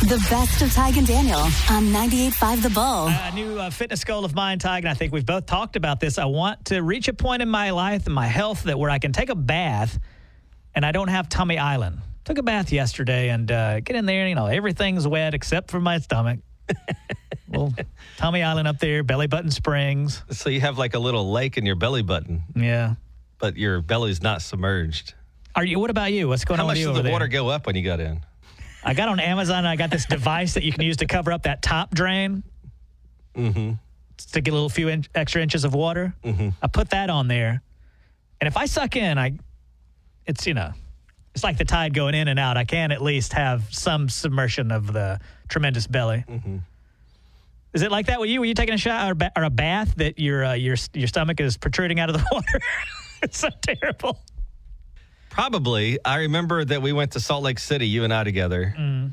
The best of Tig and Daniel on 98.5 The Bull. A new fitness goal of mine, Tig, and I think we've both talked about this. I want to reach a point in my life and my health where I can take a bath and I don't have tummy island. Took a bath yesterday and get in there, everything's wet except for my stomach. Well, tummy island up there, belly button springs. So you have like a little lake in your belly button. Yeah. But your belly's not submerged. What about you? What's going on with you over there? How much did the water go up when you got in? I got on Amazon and I got this device that you can use to cover up that top drain. Mm-hmm. To get a few extra inches of water. Mm-hmm. I put that on there. And if I suck in, it's like the tide going in and out. I can at least have some submersion of the tremendous belly. Mm-hmm. Is it like that with you? Were you taking a shower or a bath that your stomach is protruding out of the water? It's so terrible. Probably. I remember that we went to Salt Lake City, you and I together. Mm.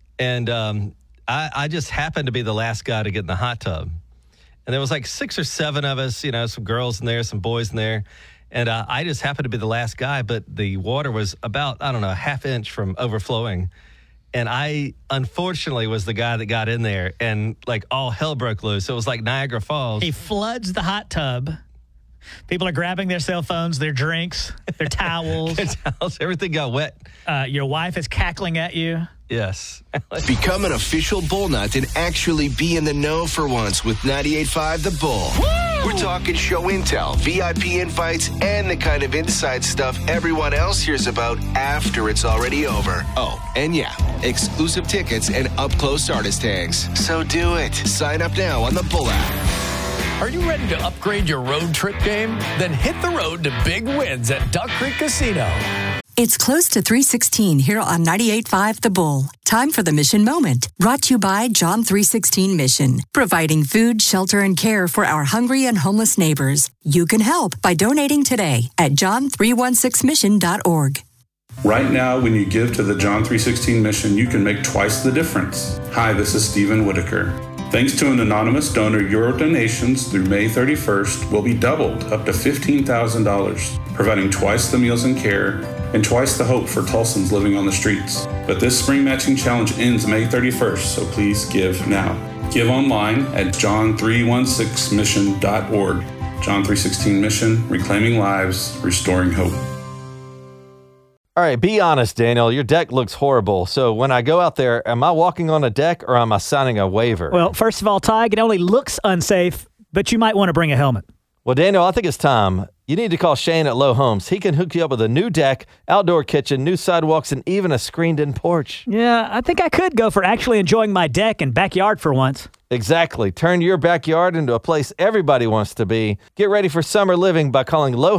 And I just happened to be the last guy to get in the hot tub. And there was like 6 or 7 of us, some girls in there, some boys in there. And I just happened to be the last guy, but the water was about, a half inch from overflowing. And I, unfortunately, was the guy that got in there and like all hell broke loose. It was like Niagara Falls. He floods the hot tub. People are grabbing their cell phones, their drinks, their towels. Everything got wet. Your wife is cackling at you. Yes. Become an official Bull Nut and actually be in the know for once with 98.5 The Bull. Woo! We're talking show intel, VIP invites, and the kind of inside stuff everyone else hears about after it's already over. Oh, and yeah, exclusive tickets and up-close artist tags. So do it. Sign up now on the Bull app. Are you ready to upgrade your road trip game? Then hit the road to big wins at Duck Creek Casino. It's close to 3:16 here on 98.5 The Bull. Time for the Mission Moment. Brought to you by John 3:16 Mission. Providing food, shelter, and care for our hungry and homeless neighbors. You can help by donating today at john316mission.org. Right now, when you give to the John 3:16 Mission, you can make twice the difference. Hi, this is Stephen Whitaker. Thanks to an anonymous donor, your donations through May 31st will be doubled up to $15,000, providing twice the meals and care and twice the hope for Tulsans living on the streets. But this spring matching challenge ends May 31st, so please give now. Give online at john316mission.org. John 3:16 Mission, reclaiming lives, restoring hope. All right, be honest, Daniel. Your deck looks horrible. So when I go out there, am I walking on a deck or am I signing a waiver? Well, first of all, Tig, it only looks unsafe, but you might want to bring a helmet. Well, Daniel, I think it's time. You need to call Shane at Low Homes. He can hook you up with a new deck, outdoor kitchen, new sidewalks, and even a screened-in porch. Yeah, I think I could go for actually enjoying my deck and backyard for once. Exactly. Turn your backyard into a place everybody wants to be. Get ready for summer living by calling Low